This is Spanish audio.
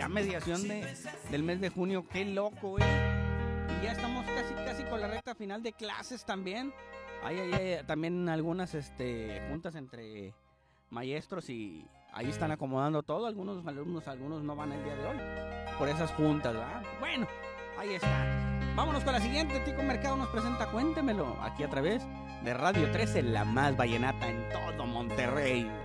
ya mediación del mes de junio. Qué loco, Y ya estamos casi con la recta final de clases también. Hay también algunas juntas entre maestros y ahí están acomodando todo. Algunos alumnos, algunos no van el día de hoy por esas juntas, ¿verdad? Bueno, ahí está. Vámonos con la siguiente. Tico Mercado nos presenta Cuéntemelo, aquí a través de Radio 13, la más vallenata en todo Monterrey.